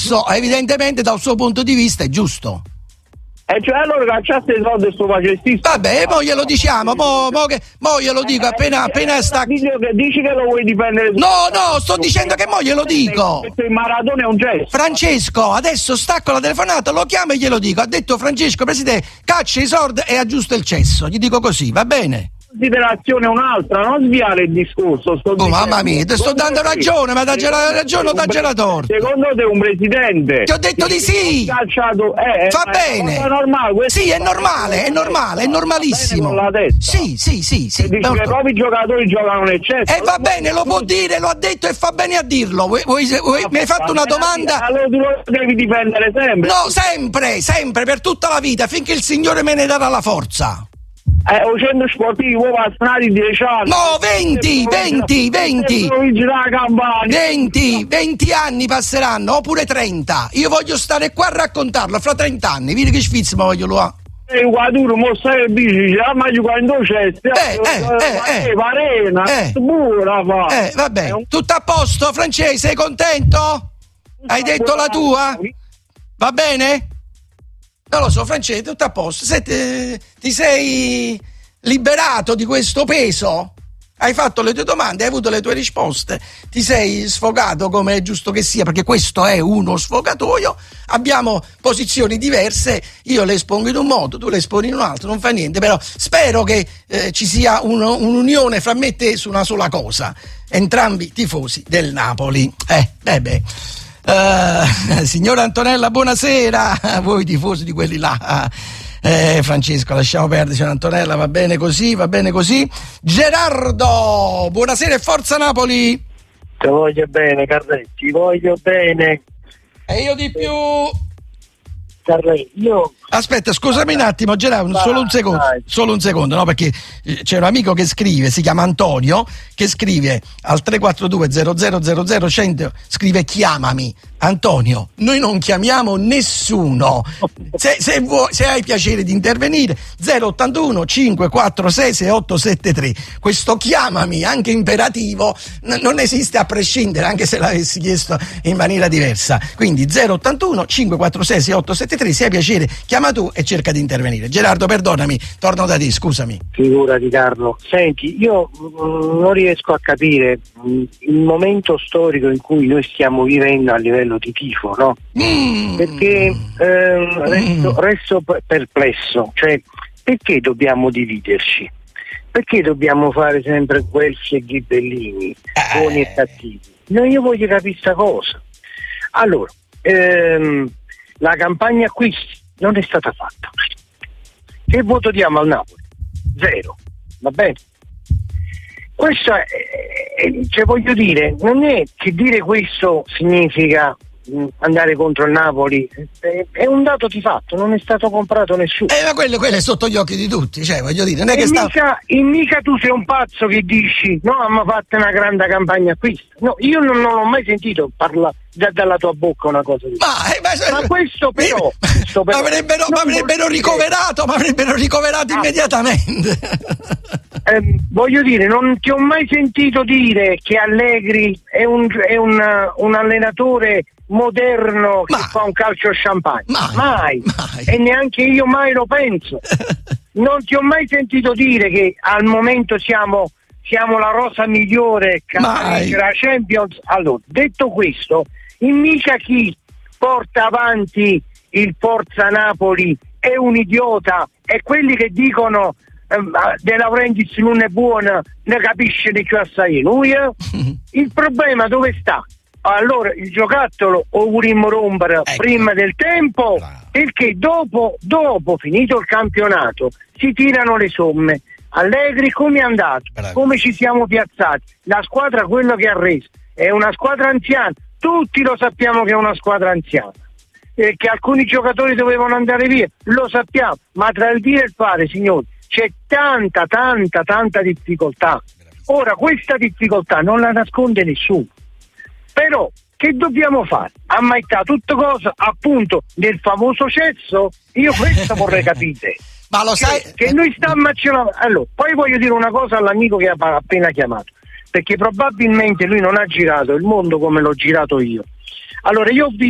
adesso evidentemente dal suo punto di vista è giusto. E cioè allora cacciaste i soldi sto facestista. Vabbè, mo glielo diciamo, mo glielo dico appena sta. Dici che lo vuoi difendere. No, sto dicendo che mo glielo dico. Il Maradona è un gesto. Francesco, adesso stacco la telefonata, lo chiamo e glielo dico. Ha detto Francesco, presidente, caccia i soldi e aggiusta il cesso. Gli dico così, va bene? Considerazione un'altra, non sviare il discorso. Mamma mia, ti sto dando ragione, ma dagli ragione o dagli la torta? Secondo te un presidente? Ti ho detto di sì! Calciato, va bene! È normale, sì, è normalissimo! Sì. Dici che i propri giocatori giocano nel cesso. E va bene, lo può dire, lo ha detto e fa bene a dirlo. Mi hai fatto una domanda? Allora tu lo devi difendere sempre. No, sempre, per tutta la vita, finché il Signore me ne darà la forza. Un centro sportivo passati 10 anni. No, 20 anni passeranno, oppure 30. Io voglio stare qua a raccontarlo fra 30 anni. Vedi che sfizio mi voglio là. Quadro mostra il bici, ma quando c'è Varena, vabbè, tutto a posto, Francesco, sei contento? Hai detto la tua? Va bene? Non lo so, Francesco, tutto a posto. Ti sei liberato di questo peso? Hai fatto le tue domande, hai avuto le tue risposte, ti sei sfogato come è giusto che sia, perché questo è uno sfogatoio. Abbiamo posizioni diverse, io le espongo in un modo, tu le esponi in un altro, non fa niente, però spero che ci sia un'unione fra me e te su una sola cosa, entrambi tifosi del Napoli. Signora Antonella, buonasera. Voi tifosi di quelli là. Francesco, lasciamo perdere, signora Antonella, va bene così. Gerardo, buonasera e forza Napoli. Ti voglio bene, Carletti, ti voglio bene. E io di più. Carletti, io... Aspetta, scusami un attimo, Gerardo, solo un secondo, no, perché c'è un amico che scrive, si chiama Antonio, che scrive al 342 0000 scrive chiamami. Antonio, noi non chiamiamo nessuno. Se hai piacere di intervenire, 081 546 6873. Questo chiamami, anche imperativo, non esiste a prescindere, anche se l'avessi chiesto in maniera diversa. Quindi 081 546 6873, se hai piacere chiama tu e cerca di intervenire. Gerardo, perdonami, torno da te, scusami. Figurati Carlo. Senti, io non riesco a capire il momento storico in cui noi stiamo vivendo a livello di tifo, no? Perché resto perplesso, cioè perché dobbiamo dividerci? Perché dobbiamo fare sempre guelfi e ghibellini, buoni e cattivi? No, io voglio capire questa cosa. Allora, la campagna acquisti non è stata fatta. Che voto diamo al Napoli? 0, va bene? Questo cioè voglio dire, non è che dire questo significa andare contro il Napoli, è un dato di fatto, non è stato comprato nessuno. Ma quello è sotto gli occhi di tutti, cioè voglio dire, non è che mica tu sei un pazzo che dici no, hanno fatto una grande campagna acquisto. No, io non l'ho mai sentito parlare dalla tua bocca una cosa di ma questo però mi avrebbero ricoverato immediatamente. Voglio dire, non ti ho mai sentito dire che Allegri è un allenatore moderno che fa un calcio champagne. Mai. E neanche io mai lo penso. Non ti ho mai sentito dire che al momento siamo la rosa migliore che la Champions. Allora, detto questo, mica chi porta avanti il Forza Napoli è un idiota, e quelli che dicono De Laurentiis non è buona ne capisce di più assai lui. Il problema dove sta? Allora il giocattolo lo vorremmo rompere prima del tempo, perché dopo finito il campionato si tirano le somme. Allegri come è andato? Come ci siamo piazzati? La squadra, quello che ha reso, è una squadra anziana, tutti lo sappiamo che è una squadra anziana, che alcuni giocatori dovevano andare via, lo sappiamo, ma tra il dire e il fare, signori, c'è tanta difficoltà. Ora questa difficoltà non la nasconde nessuno, però che dobbiamo fare? Ammaità tutto cosa appunto del famoso cesso? Io questo vorrei capire. Ma lo sai che noi stiamo allora, poi voglio dire una cosa all'amico che ha appena chiamato, perché probabilmente lui non ha girato il mondo come l'ho girato io. Allora io ho visto